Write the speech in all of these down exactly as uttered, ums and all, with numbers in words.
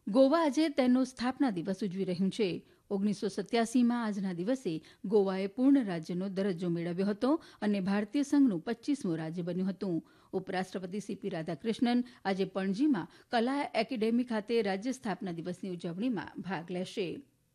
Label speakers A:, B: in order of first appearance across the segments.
A: ગોવા આજે તેનો સ્થાપના દિવસ ઉજવી રહ્યું છે. ઓગણીસો સત્યાસીમાં આજના દિવસે ગોવાએ પૂર્ણ રાજ્યનો દરજ્જો મેળવ્યો હતો અને ભારતીય સંઘનું પચ્ચીસમું રાજ્ય બન્યું હતું. ઉપરાષ્ટ્રપતિ સીપી રાધાકૃષ્ણન આજે પણજીમાં કલા એકેડેમી ખાતે રાજ્ય સ્થાપના દિવસની ઉજવણીમાં ભાગ લેશે.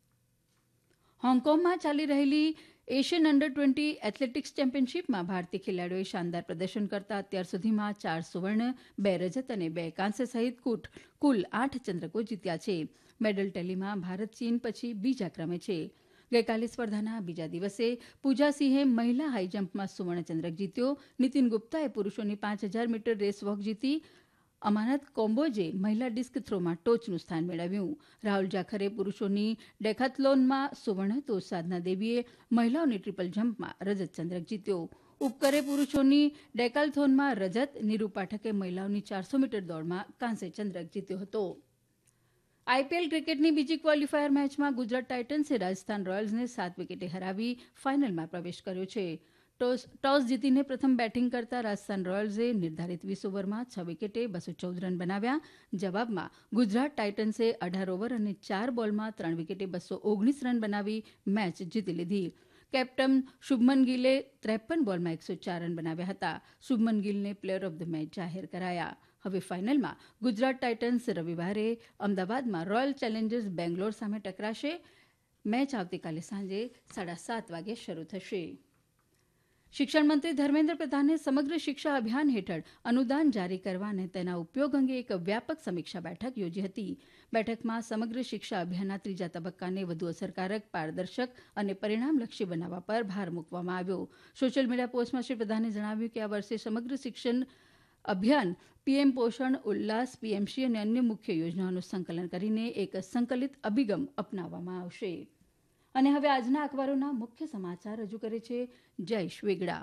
A: હોંગકોંગમાં ચાલી રહેલી એશિયન અંડર ટ્વેન્ટી એથ્લેટિક્સ ચેમ્પિયનશીપમાં ભારતીય ખેલાડીઓએ શાનદાર પ્રદર્શન કરતા અત્યાર સુધીમાં ચાર સુવર્ણ, બે રજત અને બે કાંસ્ય સહિત કુલ આઠ ચંદ્રકો જીત્યા છે. મેડલ ટેલીમાં ભારત ચીન પછી બીજા ક્રમે છે. ગઈકાલે સ્પર્ધાના બીજા દિવસે પૂજા સિંહે મહિલા હાઈજમ્પમાં સુવર્ણ ચંદ્રક જીત્યો. નીતિન ગુપ્તાએ પુરૂષોની પાંચ હજાર મીટર રેસ વોક જીતી. અમાનત કોમ્બોજે મહિલા ડિસ્ક થ્રોમાં ટોચનું સ્થાન મેળવ્યું. રાહુલ જાખરે પુરૂષોની ડેકાથલોનમાં સુવર્ણ તો સાધના દેવીએ મહિલાઓની ટ્રિપલ જમ્પમાં રજત ચંદ્રક જીત્યો. ઉપકરે પુરૂષોની ડેકાથલોનમાં રજત, નીરુ પાઠકે મહિલાઓની ચારસો મીટર દોડમાં કાંસ્ય ચંદ્રક જીત્યો હતો. આઈપીએલ ક્રિકેટની બીજી ક્વોલિફાયર મેચમાં ગુજરાત ટાઇટન્સે રાજસ્થાન રોયલ્સને સાત વિકેટે હરાવી ફાઇનલમાં પ્રવેશ કર્યો છે. ટોસ ટોસ જીતીને પ્રથમ બેટિંગ કરતા રાજસ્થાન રોયલ્સે નિર્ધારિત વીસ ઓવરમાં છ વિકેટે બસો ચૌદ રન બનાવ્યા. જવાબમાં ગુજરાત ટાઇટન્સે અઢાર ઓવર અને ચાર બોલમાં ત્રણ વિકેટે બસો ઓગણીસ રન બનાવી મેચ જીતી લીધી. કેપ્ટન શુભમન ગિલે ત્રેપન બોલમાં એકસો ચાર રન બનાવ્યા હતા. Shubman ગિલને player of the match જાહેર કરાયા. હવે ફાઇનલમાં ગુજરાત ટાઇટન્સ રવિવારે અમદાવાદમાં રોયલ ચેલેન્જર્સ બેંગ્લોર સામે ટકરાશે. મેચ આવતીકાલે સાંજે સાડા સાત વાગે શરૂ થશે. શિક્ષણ મંત્રી ધર્મેન્દ્ર પ્રધાને સમગ્ર શિક્ષા અભિયાન હેઠળ અનુદાન જારી કરવા અને તેના ઉપયોગ અંગે એક વ્યાપક સમીક્ષા બેઠક યોજી હતી. બેઠકમાં સમગ્ર શિક્ષા અભિયાનના ત્રીજા તબક્કાને વધુ અસરકારક, પારદર્શક અને પરિણામલક્ષી બનાવવા પર ભાર મૂકવામાં આવ્યો. સોશિયલ મીડિયા પોસ્ટમાં શ્રી પ્રધાને જણાવ્યું કે આ વર્ષે સમગ્ર શિક્ષણ અભિયાન પીએમ પોષણ, ઉલ્લાસ, પીએમશ્રી અને અન્ય મુખ્ય યોજનાઓનું સંકલન કરીને એક સંકલિત અભિગમ અપનાવવામાં આવશે. અને હવે આજના અખબારોના મુખ્ય સમાચાર રજૂ કરે છે જયેશ વેગડા.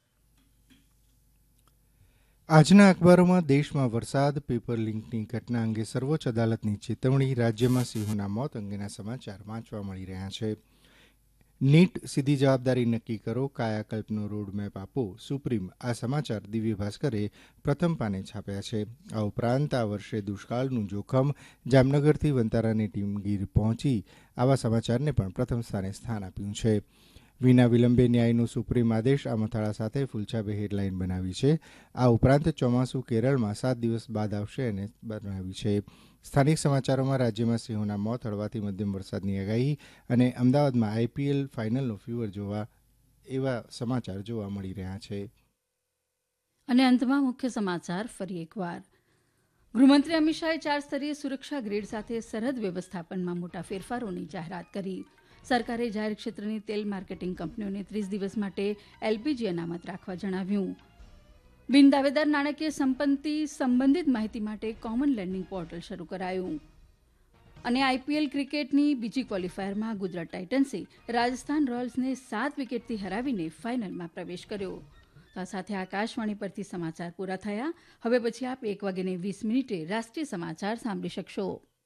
B: આજના અખબારોમાં દેશમાં વરસાદ, પેપર લીકની ઘટના અંગે સર્વોચ્ચ અદાલતની ચેતવણી, રાજ્યમાં સિંહોના મોત અંગેના સમાચાર વાંચવા મળી રહ્યા છે. નીટ સીધી જવાબદારી નક્કી કરો, કાયાકલ્પનો રોડમેપ આપો, સુપ્રીમ આ સમાચાર દિવ્ય ભાસ્કરે પ્રથમ પાને છાપ્યા છે. આ ઉપરાંત આ વર્ષે દુષ્કાળનું જોખમ, જામનગરથી વંતારાની ટીમ ગીર પહોંચી આવા સમાચારને પણ પ્રથમ સ્થાને સ્થાન આપ્યું છે. વિના વિલંબે ન્યાયનો સુપ્રીમ આદેશ આ મથાળા સાથે ફૂલછાપે હેડલાઇન બનાવી છે. આ ઉપરાંત ચોમાસું કેરળમાં સાત દિવસ બાદ આવશે અને બનાવી છે. સ્થાનિક સમાચારોમાં રાજ્યમાં સિંહોના મોત, હળવાથી મધ્યમ વરસાદની આગાહી અને અમદાવાદમાં આઈપીએલ ફાઇનલનો ફીવર જોવા એવા સમાચાર જોવા મળી રહ્યા છે.
A: અને અંતમાં મુખ્ય સમાચાર ફરી એકવાર. ગૃહમંત્રી અમિત શાહે ચાર સ્તરીય સુરક્ષા ગ્રીડ સાથે સરહદ વ્યવસ્થાપનમાં મોટા ફેરફારોની જાહેરાત કરી. સરકારે જાહેર ક્ષેત્રની તેલ માર્કેટિંગ કંપનીઓને ત્રીસ દિવસ માટે એલપીજી અનામત રાખવા જણાવ્યું. બિન દાવેદાર નાણાકીય સંપત્તિ સંબંધિત માહિતી માટે કોમન લેન્ડિંગ પોર્ટલ શરૂ કરાયું. અને આઈપીએલ ક્રિકેટની બીજી ક્વોલિફાયરમાં ગુજરાત ટાઇટન્સે રાજસ્થાન રોયલ્સને સાત વિકેટથી હરાવીને ફાઇનલમાં પ્રવેશ કર્યો. આ સાથે આકાશવાણી પરથી સમાચાર પૂરા થયા. હવે પછી આપ એક વાગ્યે વીસ મિનિટે રાષ્ટ્રીય સમાચાર સાંભળી શકશો.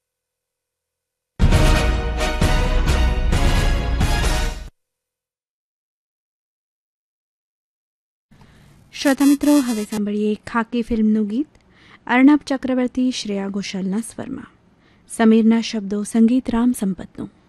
C: શ્રોતા મિત્રો, હવે સાંભળીએ ખાકી ફિલ્મનું ગીત. અર્ણબ ચક્રવર્તી, શ્રેયા ઘોષાલના સ્વરમાં, સમીરના શબ્દો, સંગીત રામ સંપતનું.